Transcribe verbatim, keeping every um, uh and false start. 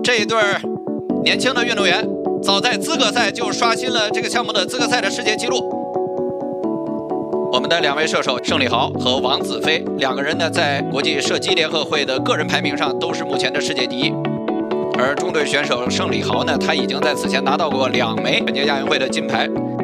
这一对年轻的运动员，早在资格赛就刷新了这个项目的资格赛的世界纪录。我们的两位射手盛礼豪和王子飞两个人呢，在国际射击联合会的个人排名上都是目前的世界第一。而中队选手盛礼豪呢，他已经在此前拿到过两枚本届亚运会的金牌。